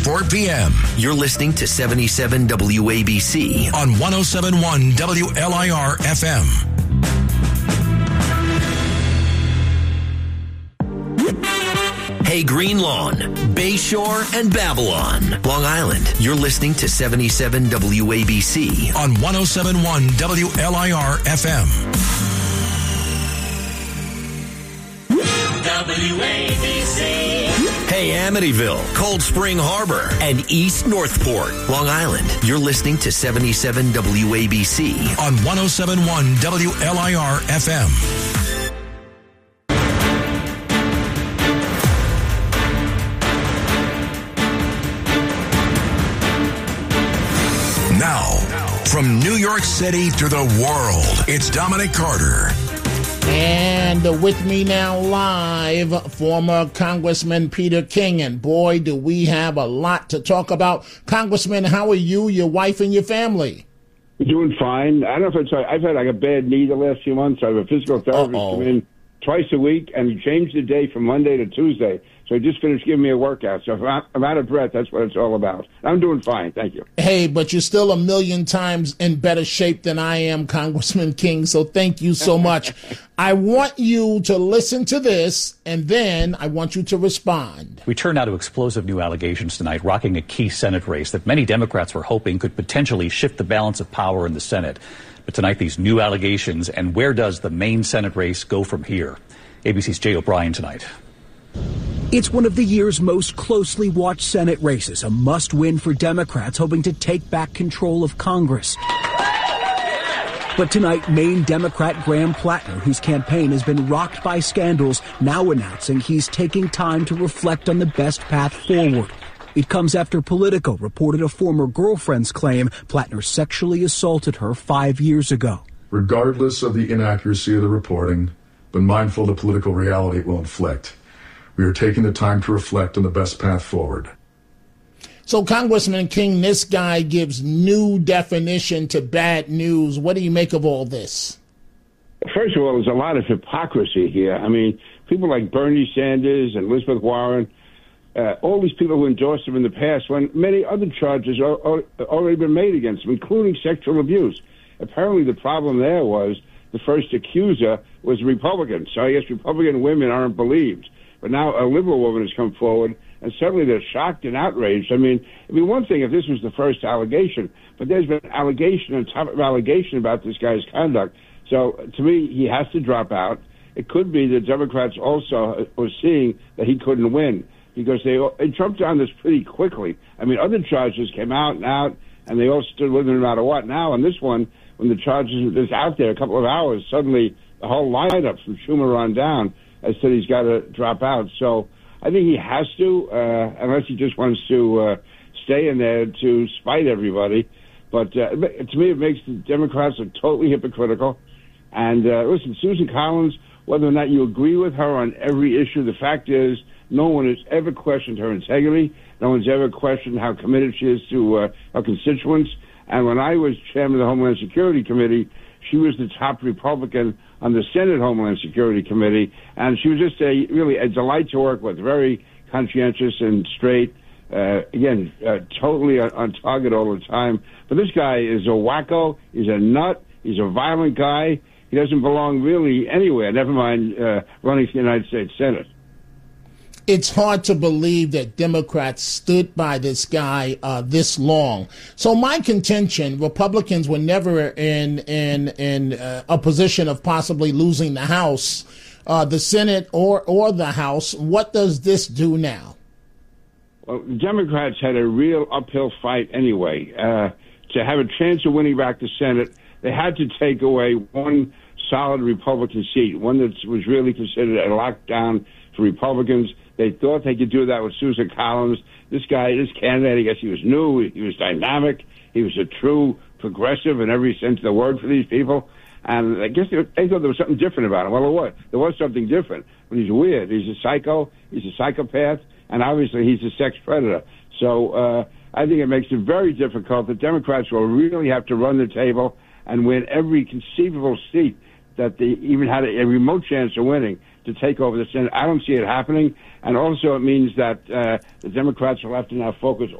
4 p.m. You're listening to 77 WABC on 107.1 WLIR FM. Hey, Green Lawn, Bayshore, and Babylon, Long Island. You're listening to 77 WABC on 107.1 WLIR FM. WABC. Hey, Amityville, Cold Spring Harbor, and East Northport, Long Island. You're listening to 77 WABC on 107.1 WLIR FM. Now, from New York City to the world, it's Dominic Carter. And with me now live, former Congressman Peter King. And boy, do we have a lot to talk about. Congressman, how are you, your wife, and your family? Doing fine. I don't know if I've had like a bad knee the last few months. I have a physical therapist come in twice a week, and he changed the day from Monday to Tuesday. So he just finished giving me a workout. So if I'm out of breath, that's what it's all about. I'm doing fine. Thank you. Hey, but you're still a million times in better shape than I am, Congressman King. So thank you so much. I want you to listen to this, and then I want you to respond. We turn now to explosive new allegations tonight, rocking a key Senate race that many Democrats were hoping could potentially shift the balance of power in the Senate. But tonight, these new allegations, and where does the main Senate race go from here? ABC's Jay O'Brien tonight. It's one of the year's most closely watched Senate races, a must-win for Democrats hoping to take back control of Congress. But tonight, Maine Democrat Graham Plattner, whose campaign has been rocked by scandals, now announcing he's taking time to reflect on the best path forward. It comes after Politico reported a former girlfriend's claim Plattner sexually assaulted her 5 years ago. Regardless of the inaccuracy of the reporting, but mindful of the political reality it will inflict, we are taking the time to reflect on the best path forward. So, Congressman King, this guy gives new definition to bad news. What do you make of all this? First of all, there's a lot of hypocrisy here. I mean, people like Bernie Sanders and Elizabeth Warren, all these people who endorsed him in the past, when many other charges are already been made against him, including sexual abuse. Apparently, the problem there was the first accuser was a Republican. So I guess Republican women aren't believed. But now a liberal woman has come forward, and suddenly they're shocked and outraged. I mean, it'd be one thing if this was the first allegation, but there's been allegation on top of allegation about this guy's conduct. So to me, he has to drop out. It could be that Democrats also were seeing that he couldn't win because they jumped on this pretty quickly. I mean, other charges came out, and they all stood with him no matter what. Now on this one, when the charges was out there a couple of hours, suddenly the whole lineup from Schumer on down has said he's got to drop out. So I think he has to, unless he just wants to stay in there to spite everybody. But to me, it makes the Democrats look totally hypocritical. And listen, Susan Collins, whether or not you agree with her on every issue, the fact is no one has ever questioned her integrity. No one's ever questioned how committed she is to her constituents. And when I was chairman of the Homeland Security Committee, she was the top Republican on the Senate Homeland Security Committee, and she was just really a delight to work with, very conscientious and straight, totally on target all the time. But this guy is a wacko, he's a nut, he's a violent guy. He doesn't belong really anywhere, never mind running for the United States Senate. It's hard to believe that Democrats stood by this guy this long. So my contention, Republicans were never in a position of possibly losing the House, the Senate, or the House. What does this do now? Well, Democrats had a real uphill fight anyway. To have a chance of winning back the Senate, they had to take away one solid Republican seat, one that was really considered a lockdown for Republicans. They thought they could do that with Susan Collins. This guy, this candidate, I guess he was new, he was dynamic, he was a true progressive in every sense of the word for these people. And I guess they thought there was something different about him. Well, there was something different. But he's weird. He's a psycho, he's a psychopath, and obviously he's a sex predator. So I think it makes it very difficult. The Democrats will really have to run the table and win every conceivable seat that they even had a remote chance of winning to take over the Senate. I don't see it happening. And also it means that the Democrats will have to now focus